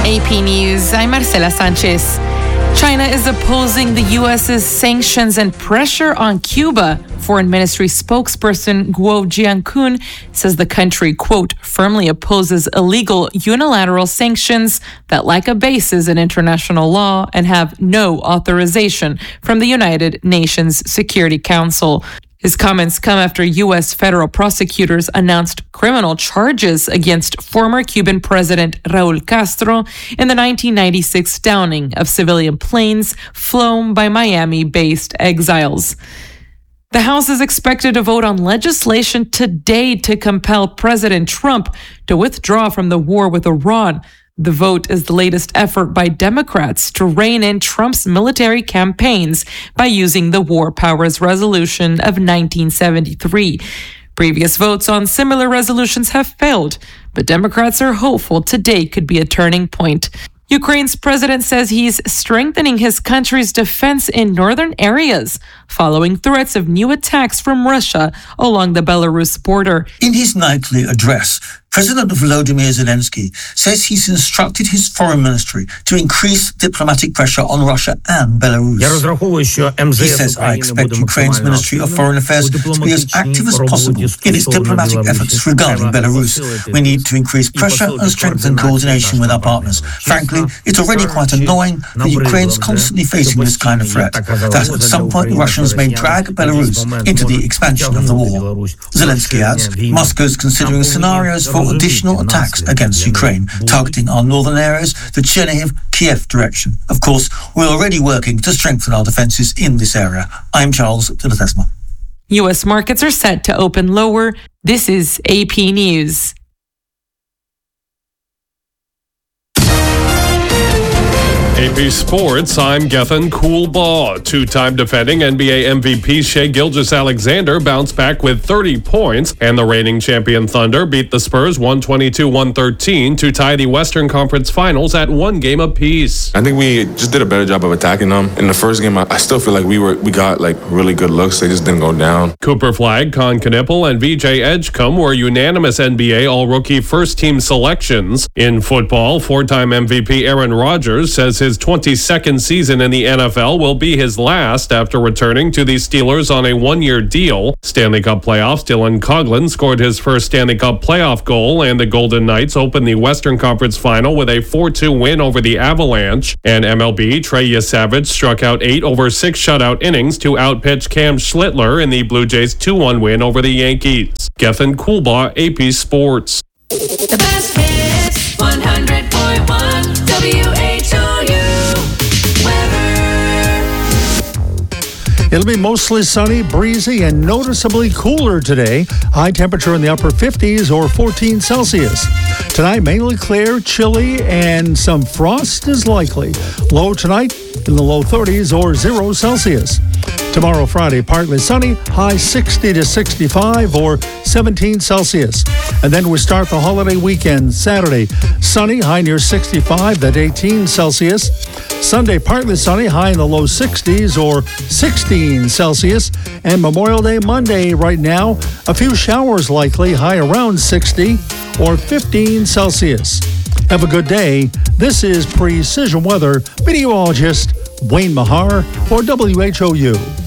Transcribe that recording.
AP News, I'm Marcela Sanchez. China is opposing the U.S.'s sanctions and pressure on Cuba. Foreign Ministry spokesperson Guo Jiankun says the country, quote, firmly opposes illegal unilateral sanctions that lack a basis in international law and have no authorization from the United Nations Security Council. His comments come after U.S. federal prosecutors announced criminal charges against former Cuban President Raul Castro in the 1996 downing of civilian planes flown by Miami-based exiles. The House is expected to vote on legislation today to compel President Trump to withdraw from the war with Iran. The vote is the latest effort by Democrats to rein in Trump's military campaigns by using the War Powers Resolution of 1973. Previous votes on similar resolutions have failed, but Democrats are hopeful today could be a turning point. Ukraine's president says he's strengthening his country's defense in northern areas following threats of new attacks from Russia along the Belarus border. In his nightly address, President Volodymyr Zelensky says he's instructed his foreign ministry to increase diplomatic pressure on Russia and Belarus. He says, I expect Ukraine's Ministry of Foreign Affairs to be as active as possible in its diplomatic efforts regarding Belarus. We need to increase pressure and strengthen coordination with our partners. Frankly, it's already quite annoying that Ukraine's constantly facing this kind of threat, that at some point the Russians may drag Belarus into the expansion of the war. Zelensky adds, Moscow is considering scenarios for additional attacks against Ukraine, targeting our northern areas, the Chernihiv-Kiev direction. Of course, we're already working to strengthen our defenses in this area. I'm Charles de Ledesma. U.S. markets are set to open lower. This is AP News. AP Sports, I'm Gethin Coolbaugh. Two-time defending NBA MVP Shai Gilgeous-Alexander bounced back with 30 points, and the reigning champion Thunder beat the Spurs 122-113 to tie the Western Conference Finals at one game apiece. I think we just did a better job of attacking them. In the first game, I still feel like we got really good looks. They just didn't go down. Cooper Flagg, Con Knippel, and VJ Edgecombe were unanimous NBA All-Rookie first-team selections. In football, four-time MVP Aaron Rodgers says his 22nd season in the NFL will be his last after returning to the Steelers on a one-year deal. Stanley Cup playoffs, Dylan Coughlin scored his first Stanley Cup playoff goal, and the Golden Knights opened the Western Conference Final with a 4-2 win over the Avalanche. And MLB, Trey Yesavage struck out 8 over 6 shutout innings to outpitch Cam Schlittler in the Blue Jays 2-1 win over the Yankees. Gethin Coolbaugh, AP Sports. The best hits, 100.1 WHOU. It'll be mostly sunny, breezy, and noticeably cooler today. High temperature in the upper 50s or 14 Celsius. Tonight, mainly clear, chilly, and some frost is likely. Low tonight in the low 30s or 0 Celsius. Tomorrow, Friday, partly sunny, high 60 to 65 or 17 Celsius. And then we start the holiday weekend. Saturday, sunny, high near 65, at 18 Celsius. Sunday, partly sunny, high in the low 60s or 16 Celsius. And Memorial Day Monday right now, a few showers likely, high around 60 or 15 Celsius. Have a good day. This is Precision Weather meteorologist Wayne Mahar for WHOU.